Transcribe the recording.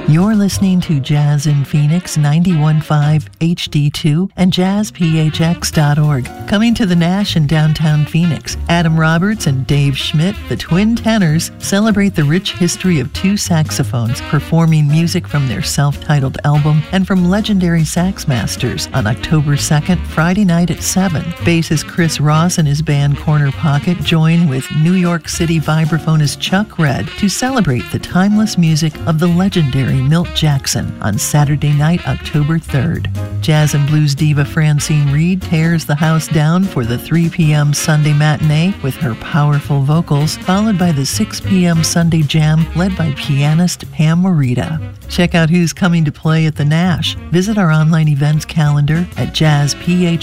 You're listening to Jazz in Phoenix 91.5 HD2 and jazzphx.org. Coming to the Nash in downtown Phoenix, Adam Roberts and Dave Schmidt, the twin tenors, celebrate the rich history of two saxophones performing music from their self-titled album and from legendary sax masters on October 2nd, Friday night at 7. Bassist Chris Ross and his band Corner Pocket join with New York City vibraphonist Chuck Red to celebrate the timeless music of the legendary Milt Jackson on Saturday night, October 3rd. Jazz and blues diva Francine Reed tears the house down for the 3 p.m. Sunday matinee with her powerful vocals, followed by the 6 p.m. Sunday jam led by pianist Pam Morita. Check out who's coming to play at the Nash. Visit our online events calendar at jazzphx.org.